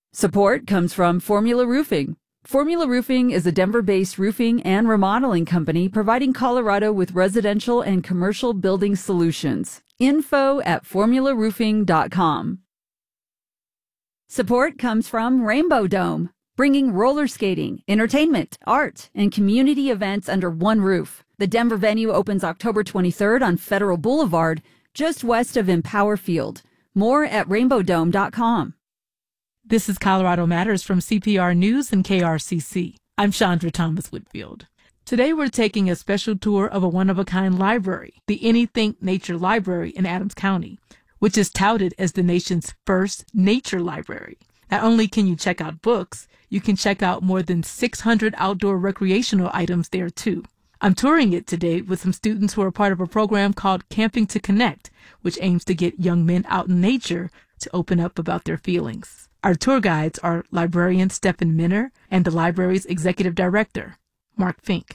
Support comes from Formula Roofing. Formula Roofing is a Denver-based roofing and remodeling company providing Colorado with residential and commercial building solutions. info@formularoofing.com. Support comes from Rainbow Dome, bringing roller skating, entertainment, art, and community events under one roof. The Denver venue opens October 23rd on Federal Boulevard, just west of Empower Field. More at rainbowdome.com. This is Colorado Matters from CPR News and KRCC. I'm Chandra Thomas Whitfield. Today we're taking a special tour of a one-of-a-kind library, the Anythink Nature Library in Adams County, which is touted as the nation's first nature library. Not only can you check out books, you can check out more than 600 outdoor recreational items there too. I'm touring it today with some students who are part of a program called Camping to Connect, which aims to get young men out in nature to open up about their feelings. Our tour guides are librarian Stephen Minner and the library's executive director, Mark Fink.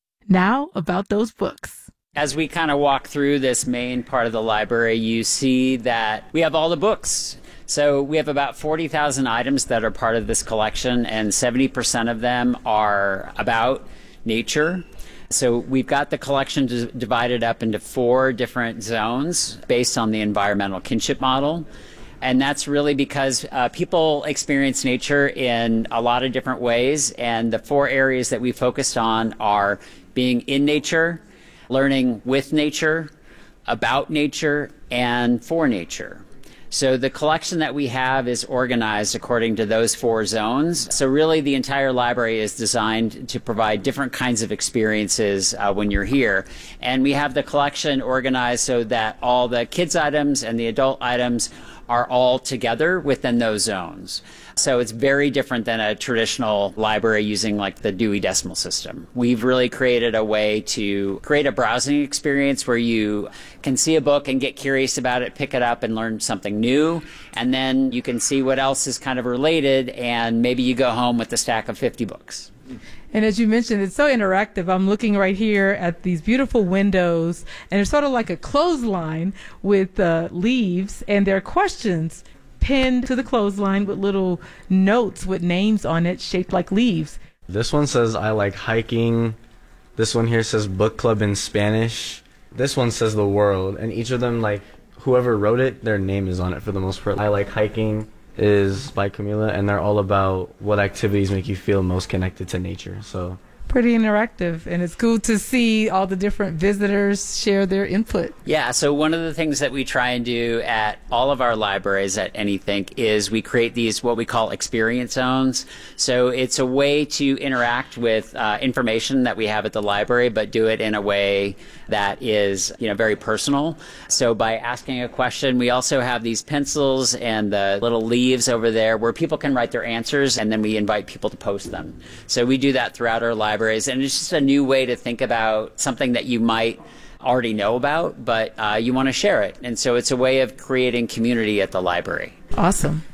Now about those books. As we kind of walk through this main part of the library, you see that we have all the books. So we have about 40,000 items that are part of this collection, and 70% of them are about nature. So we've got the collection divided up into 4 different zones based on the environmental kinship model. And that's really because people experience nature in a lot of different ways. And the 4 areas that we focused on are being in nature, learning with nature, about nature, and for nature. So the collection that we have is organized according to those 4 zones. So really the entire library is designed to provide different kinds of experiences when you're here. And we have the collection organized so that all the kids' items and the adult items are all together within those zones. So it's very different than a traditional library using like the Dewey Decimal System. We've really created a way to create a browsing experience where you can see a book and get curious about it, pick it up and learn something new, and then you can see what else is kind of related, and maybe you go home with a stack of 50 books. And as you mentioned, it's so interactive. I'm looking right here at these beautiful windows, and it's sort of like a clothesline with leaves, and there are questions pinned to the clothesline with little notes with names on it shaped like leaves. This one says, I like hiking. This one here says book club in Spanish. This one says the world. And each of them, like, whoever wrote it, their name is on it for the most part. I like hiking is by Camila, and they're all about what activities make you feel most connected to nature. So pretty interactive, and it's cool to see all the different visitors share their input. Yeah, so one of the things that we try and do at all of our libraries at Anythink is we create these what we call experience zones. So it's a way to interact with information that we have at the library, but do it in a way that is, very personal. So by asking a question, we also have these pencils and the little leaves over there where people can write their answers, and then we invite people to post them. So we do that throughout our library. And it's just a new way to think about something that you might already know about, but you want to share it. And so it's a way of creating community at the library. Awesome.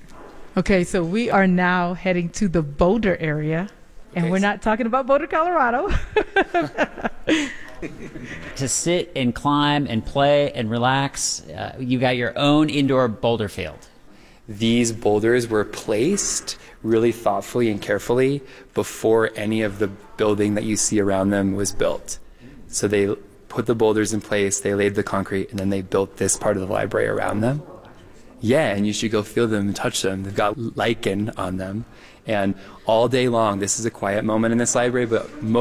Okay, so we are now heading to the Boulder area, and we're not talking about Boulder, Colorado. To sit and climb and play and relax, you got your own indoor boulder field. These boulders were placed really thoughtfully and carefully before any of the building that you see around them was built. So they put the boulders in place, they laid the concrete, and then they built this part of the library around them. Yeah, and you should go feel them and touch them. They've got lichen on them. And all day long, this is a quiet moment in this library, but most